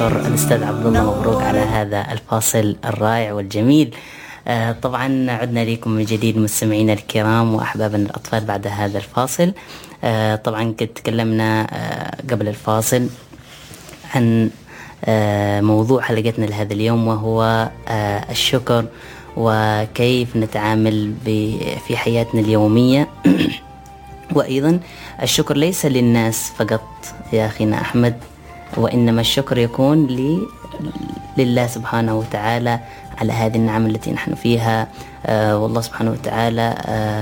نشكر الأستاذ عبد الله مبروك على هذا الفاصل الرائع والجميل. طبعا عدنا لكم من جديد مستمعينا الكرام وأحبابنا الأطفال بعد هذا الفاصل. طبعا كنت تكلمنا قبل الفاصل عن موضوع حلقتنا لهذا اليوم، وهو الشكر وكيف نتعامل في حياتنا اليومية. وأيضا الشكر ليس للناس فقط يا أخينا أحمد، وإنما الشكر يكون لله سبحانه وتعالى على هذه النعم التي نحن فيها. والله سبحانه وتعالى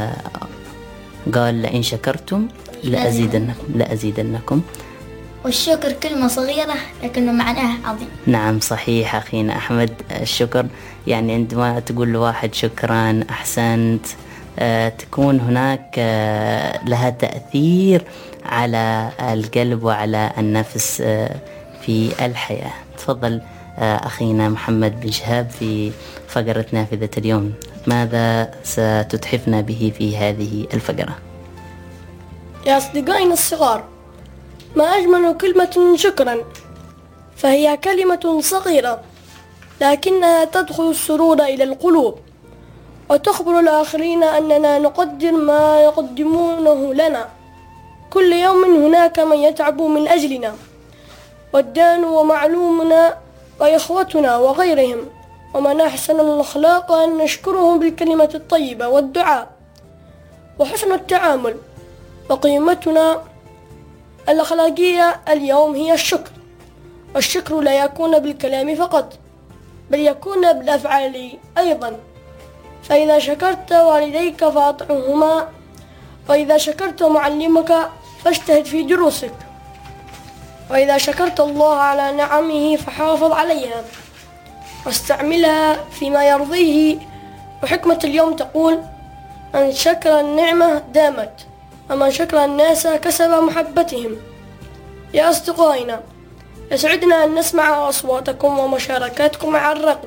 قال لئن شكرتم لأزيدنكم. والشكر كلمة صغيرة لكنه معناها عظيم. نعم صحيح أخينا أحمد. الشكر يعني عندما تقول لواحد شكرا أحسنت، تكون هناك لها تأثير على القلب وعلى النفس في الحياة. تفضل أخينا محمد بن شهاب في فقرة نافذة اليوم، ماذا ستتحفنا به في هذه الفقرة؟ يا أصدقائنا الصغار، ما أجمل كلمة شكرا، فهي كلمة صغيرة لكنها تدخل السرور إلى القلوب وتخبر الآخرين أننا نقدر ما يقدمونه لنا. كل يوم هناك من يتعب من أجلنا، والدان ومعلومنا وإخوتنا وغيرهم، ومن أحسن الأخلاق أن نشكرهم بالكلمة الطيبة والدعاء وحسن التعامل. وقيمتنا الأخلاقية اليوم هي الشكر، والشكر لا يكون بالكلام فقط بل يكون بالأفعال أيضا. فإذا شكرت والديك فأطعمهما، وإذا شكرت معلمك فاجتهد في دروسك، وإذا شكرت الله على نعمه فحافظ عليها واستعملها فيما يرضيه. وحكمة اليوم تقول: من شكر النعمة دامت، ومن شكر الناس كسب محبتهم. يا أصدقائنا، يسعدنا أن نسمع أصواتكم ومشاركاتكم على الرقم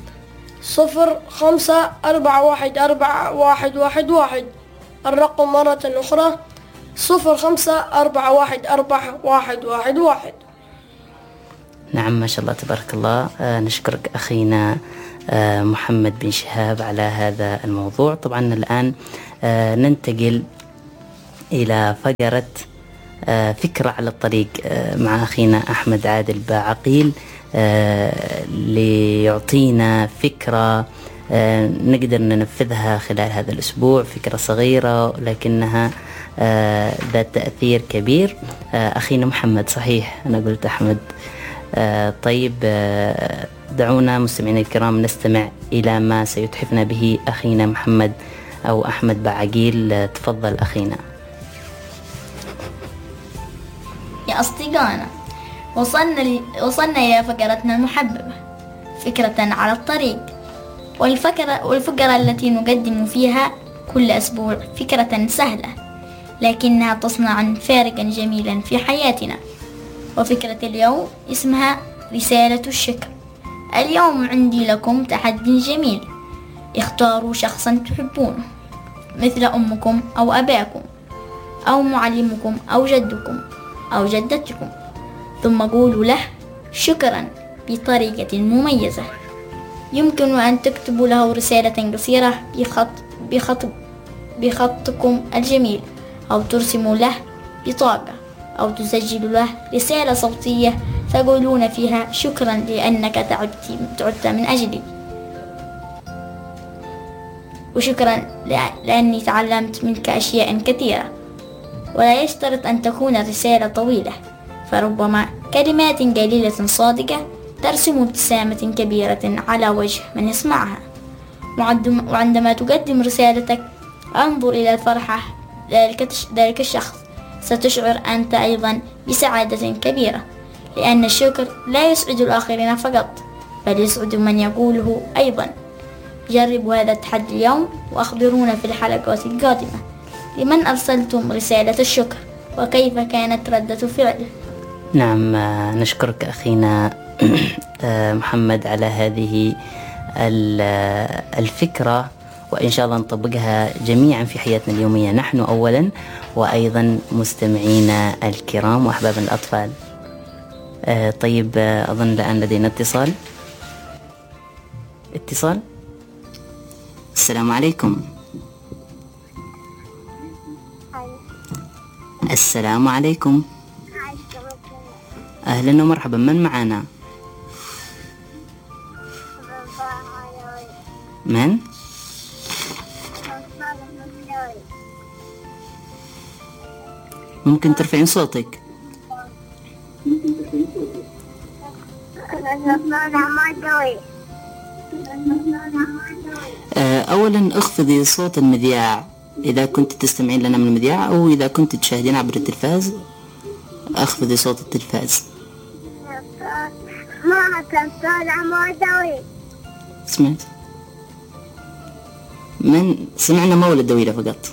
05-414-111. الرقم مرة أخرى 05-414-111. نعم ما شاء الله تبارك الله. نشكرك أخينا محمد بن شهاب على هذا الموضوع. طبعا الآن ننتقل إلى فقرة فكرة على الطريق مع أخينا أحمد عادل باعقيل، ليعطينا فكرة نقدر ننفذها خلال هذا الأسبوع. فكرة صغيرة لكنها ذات تأثير كبير. أخينا محمد، صحيح أنا قلت أحمد. طيب دعونا مستمعينا الكرام نستمع إلى ما سيتحفنا به أخينا محمد أو أحمد باعقيل. تفضل أخينا. يا أصدقائنا، وصلنا إلى فقرتنا المحببة، فكرة على الطريق. والفقرة التي نقدم فيها كل أسبوع فكرة سهلة لكنها تصنع فارقا جميلا في حياتنا. وفكرة اليوم اسمها رسالة الشكر. اليوم عندي لكم تحدي جميل. اختاروا شخصا تحبونه، مثل أمكم أو أباكم أو معلمكم أو جدكم أو جدتكم، ثم قولوا له شكرا بطريقة مميزة. يمكن أن تكتبوا له رسالة قصيرة بخطكم الجميل، أو ترسموا له بطاقة، أو تسجلوا له رسالة صوتية تقولون فيها شكرا لأنك تعبت من أجلي، وشكرا لأني تعلمت منك أشياء كثيرة. ولا يشترط أن تكون الرسالة طويلة، فربما كلمات قليلة صادقة ترسم ابتسامة كبيرة على وجه من يسمعها. وعندما تقدم رسالتك انظر إلى الفرحة ذلك الشخص، ستشعر أنت أيضا بسعادة كبيرة، لأن الشكر لا يسعد الآخرين فقط بل يسعد من يقوله أيضا. جربوا هذا التحدي اليوم وأخبرونا في الحلقات القادمة لمن أرسلتم رسالة الشكر وكيف كانت ردة فعله. نعم نشكرك أخينا محمد على هذه الفكرة، وإن شاء الله نطبقها جميعا في حياتنا اليومية، نحن أولا وأيضا مستمعينا الكرام وأحباب الأطفال. طيب أظن الآن لدينا اتصال. السلام عليكم. السلام عليكم. أهلا ومرحبا، من معنا؟ من؟ ممكن ترفعين صوتك؟ أولا اخفضي صوت المذياع إذا كنت تستمعين لنا من المذياع، أو إذا كنت تشاهدين عبر التلفاز اخفضي صوت التلفاز. سمعت؟ من سمعنا مولى الدويلة فقط.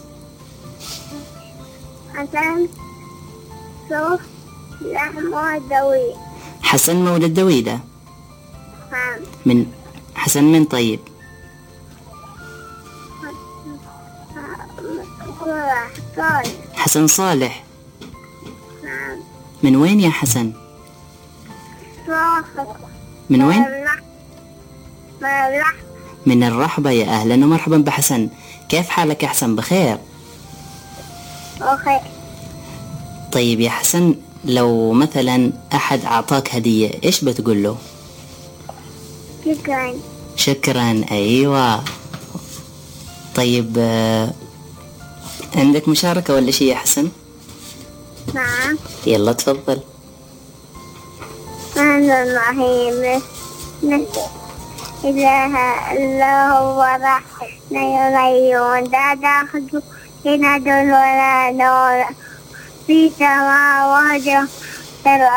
حسن مولى الدويلة. من حسن من؟ طيب حسن صالح. من وين يا حسن؟ من وين؟ من الرحبة. يا أهلا ومرحبا بحسن. كيف حالك يا حسن؟ بخير؟ طيب يا حسن، لو مثلا أحد أعطاك هدية إيش بتقول له؟ شكرا. أيوة. طيب عندك مشاركة ولا شيء يا حسن؟ نعم. يلا تفضل. إله إلا هو رحمن يغيون لا تأخذ سنة ولا نوم في سماوات